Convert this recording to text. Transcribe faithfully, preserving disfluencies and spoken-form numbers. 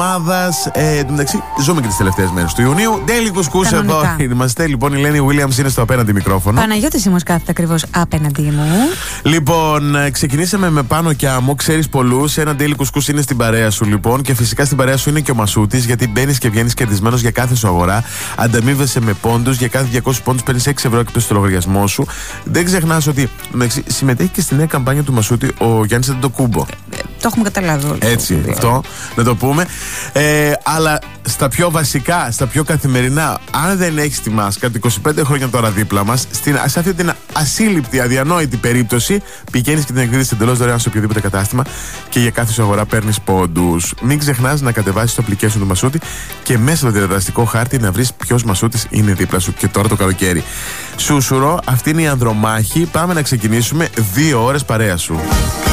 εβδομάδας. Ε, εντάξει, ζούμε και τις τελευταίες μέρες του Ιουνίου. Daily Couscous εδώ είμαστε. Λοιπόν, η Λένη Williams είναι στο απέναντι μικρόφωνο. Παναγιώτης Σίμος κάθεται ακριβώς απέναντί μου. Λοιπόν, ξεκινήσαμε με Πάνο και Άμμο. Ξέρεις πολλούς. Ένα Daily Couscous είναι στην παρέα σου λοιπόν. Και φυσικά στην παρέα σου είναι και ο Μασούτης. Γιατί μπαίνεις και βγαίνεις κερδισμένος για κάθε σου αγορά. Ανταμείβεσαι με πόντους. Για κάθε διακόσιους πόντους παίρνεις έξι ευρώ έκπτωση στο λογαριασμό σου. Δεν ξεχνάς ότι συμμετέχει και στη νέα καμπάνια του Μασούτη ο Γιάννης Αντετοκούμπο. Το έχουμε καταλάβει όλοι. Έτσι, αυτό να το πούμε. Ε, αλλά στα πιο βασικά, στα πιο καθημερινά, αν δεν έχεις τη μάσκα, το είκοσι πέντε χρόνια τώρα δίπλα μας, στην, σε αυτή την ασύλληπτη, αδιανόητη περίπτωση, πηγαίνεις και την εκδίδεις εντελώς δωρεάν σε οποιοδήποτε κατάστημα και για κάθε σου αγορά παίρνεις πόντους. Μην ξεχνάς να κατεβάσεις το application του Μασούτη και μέσα στο διαδραστικό χάρτη να βρεις ποιος Μασούτης είναι δίπλα σου και τώρα το καλοκαίρι. Σούσουρο, αυτή είναι η ανδρομάχη. Πάμε να ξεκινήσουμε δύο ώρες παρέα σου.